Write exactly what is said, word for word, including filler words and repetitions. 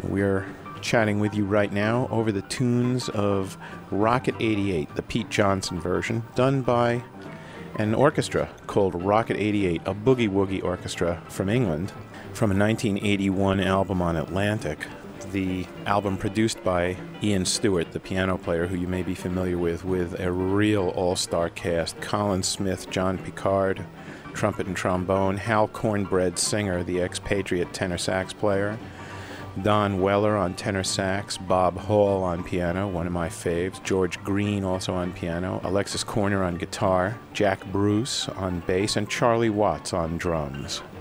We're chatting with you right now over the tunes of Rocket eighty-eight, the Pete Johnson version, done by an orchestra called Rocket eighty-eight, a boogie-woogie orchestra from England, from a nineteen eighty-one album on Atlantic. The album produced by Ian Stewart, the piano player who you may be familiar with, with a real all-star cast. Colin Smith, John Picard, trumpet and trombone, Hal Cornbread, singer, the expatriate tenor sax player, Don Weller on tenor sax, Bob Hall on piano, one of my faves, George Green also on piano, Alexis Corner on guitar, Jack Bruce on bass, and Charlie Watts on drums.